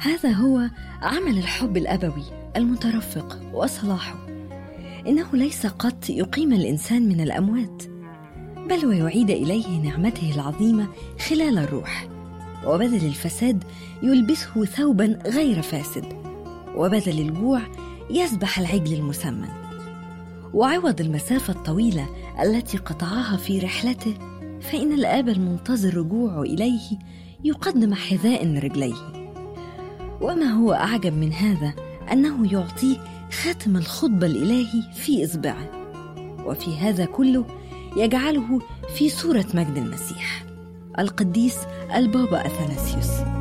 هذا هو عمل الحب الأبوي المترفق وصلاحه. إنه ليس قط يقيم الإنسان من الأموات، بل ويعيد إليه نعمته العظيمة خلال الروح، وبدل الفساد يلبسه ثوبا غير فاسد، وبدل الجوع يذبح العجل المسمن، وعوض المسافة الطويلة التي قطعها في رحلته، فإن الآب المنتظر رجوعه إليه يقدم حذاء لرجليه. وما هو أعجب من هذا أنه يعطيه خاتم الخطبة الإلهي في إصبعه، وفي هذا كله يجعله في صورة مجد المسيح. القديس البابا أثناسيوس.